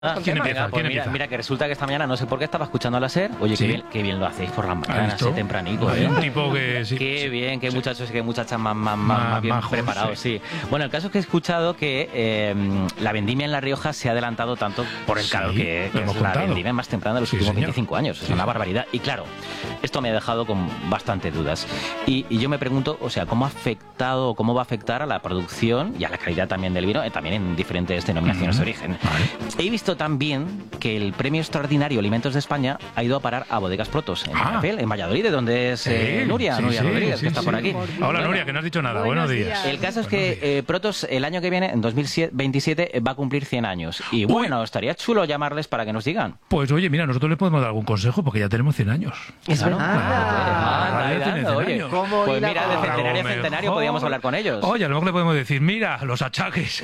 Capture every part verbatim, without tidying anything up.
Ah, ¿quién empieza? Pues ¿Quién mira, empieza? mira, que resulta que esta mañana no sé por qué estaba escuchando a la SER. Oye, ¿Sí? qué, bien, qué bien lo hacéis por las mañanas, visto? así tempranito. Hay ¿eh? un tipo que sí, Qué sí, bien, qué sí. muchachos y qué muchachas más, más, más, Más más bien majos, preparados, sí. sí. Bueno, el caso es que he escuchado que eh, la vendimia en La Rioja se ha adelantado tanto por el Sí, calor que, lo que hemos es la contado. vendimia más temprana de los Sí, últimos señor. veinticinco años. Es Sí, una sí. barbaridad. Y claro, esto me ha dejado con bastante dudas. Y, y yo me pregunto, o sea, ¿cómo ha afectado, cómo va a afectar a la producción y a la calidad también del vino, eh, también en diferentes denominaciones de origen? Vale. He visto también que el premio extraordinario Alimentos de España ha ido a parar a Bodegas Protos, en Ah. Papel, en Valladolid, de donde es eh, Sí, Nuria, sí, Nuria sí, Rodríguez, sí, que está sí. por aquí. Hola, Bueno, Nuria, que no has dicho nada. Buenos Buenos días. días. el caso es Buenos que días. eh, Protos el año que viene, en dos mil veintisiete, va a cumplir cien años. Y bueno, estaría chulo llamarles para que nos digan. Pues oye, mira, nosotros le podemos dar algún consejo porque ya tenemos cien años. Claro. verdad. Ah, Ah, ahí ya tiene dando, cien oye. años. ¿Cómo Pues ir a mira, de por- centenario A en lo centenario mejor- podíamos hablar con ellos. Oye, a lo mejor le podemos decir, mira, los achaques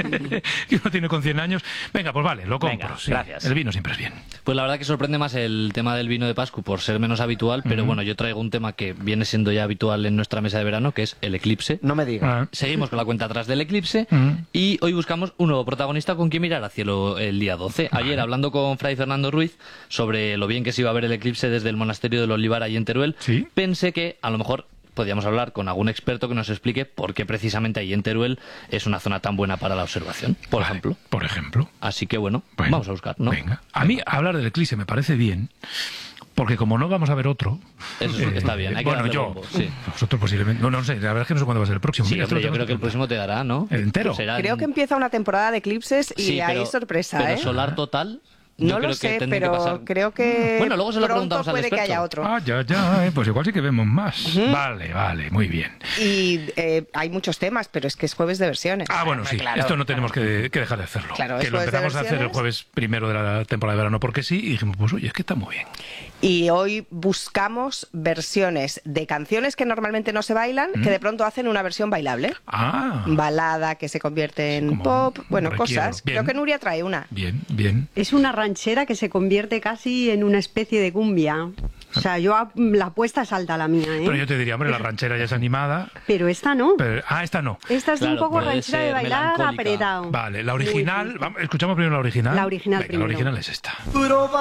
que uno tiene con cien años. Venga, pues vale, lo compro. Venga, sí. gracias. El vino siempre es bien. Pues la verdad que sorprende más el tema del vino de Pascu por ser menos habitual, pero bueno, yo traigo un tema que viene siendo ya habitual en nuestra mesa de verano, que es el eclipse. No me digas. Ah. Seguimos con la cuenta atrás del eclipse Mm. y hoy buscamos un nuevo protagonista con quien mirar al cielo el día doce. Ayer, hablando con Fray Fernando Ruiz sobre lo bien que se iba a ver el eclipse desde el monasterio del Olivar ahí en Teruel, Sí. pensé que a lo mejor podíamos hablar con algún experto que nos explique por qué precisamente ahí en Teruel es una zona tan buena para la observación, por Vale, ejemplo. Por ejemplo. Así que bueno, Bueno, vamos a buscar, ¿no? Venga. A mí hablar del eclipse me parece bien, porque como no vamos a ver otro... Eso es- está bien, hay que bueno, darle yo, bombo, sí. nosotros posiblemente... No, no sé, la verdad es que no sé cuándo va a ser el próximo. Sí, Mira, esto hombre, lo yo tengo creo que el próximo te dará, ¿no? ¿El entero? Será Creo en- que empieza una temporada de eclipses y Sí, hay pero- sorpresa, pero ¿eh? solar total. yo No creo lo que sé, tendría que pero pasar- creo que Bueno, luego se lo pronto preguntamos al puede que experto. haya otro. Ah, ya, ya, eh, pues igual sí que vemos más. Vale, vale, muy bien. Y eh, hay muchos temas, pero es que es jueves de versiones. Ah, bueno, sí, Claro. esto no tenemos que, que dejar de hacerlo. Claro, que es lo jueves de empezamos a hacer el versiones. jueves primero de la temporada de verano porque sí, y dijimos, pues oye, es que está muy bien. Y hoy buscamos versiones de canciones que normalmente no se bailan, que de pronto hacen una versión bailable. Ah, Balada que se convierte en como pop, un bueno, requiebro. cosas. Bien. Creo que Nuria trae una. bien, bien. Es una ranchera que se convierte casi en una especie de cumbia. O sea, yo a- la apuesta es alta la mía, ¿eh? Pero yo te diría, hombre, la ranchera ya es animada. Pero esta no. Pero, ah, esta no. Esta es de un Claro, poco puede ranchera de ser bailar melancólica. apretado. Vale, la Muy original. triste. Vamos, escuchamos primero la original. La original Venga, primero. La original es esta.